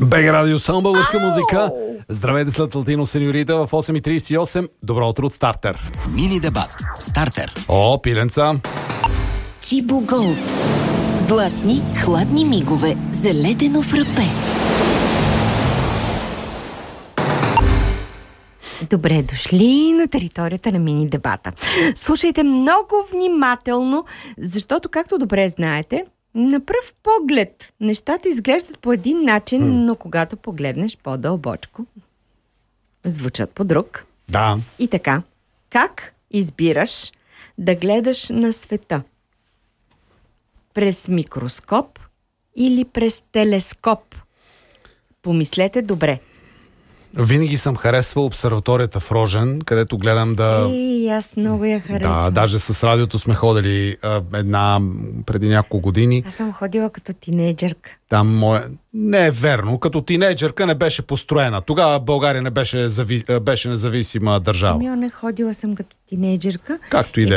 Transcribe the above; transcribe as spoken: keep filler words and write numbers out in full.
БГ Радио, само българска музика. Здравейте след Латино Сеньорита в осем и тридесет и осем. Добро утро от Стартер. Мини дебат. Стартер. О, пиленца. Чибо Голд. Златни, хладни мигове за ледено фрапе. Добре дошли на територията на мини дебата. Слушайте много внимателно, защото, както добре знаете, на пръв поглед нещата изглеждат по един начин, м. но когато погледнеш по-дълбочко, звучат по друг. Да. И така, как избираш да гледаш на света? През микроскоп или през телескоп? Помислете добре. Винаги съм харесвал обсерваторията в Рожен, където гледам да... Ей, аз много я харесвам. Да, даже с радиото сме ходили а, една преди няколко години. Аз съм ходила като тинейджърка. Там моя... Не е верно, като тинейджърка не беше построена. Тогава България не беше, зави... беше независима държава. Самио не ходила съм като тинейджърка. Както и да е.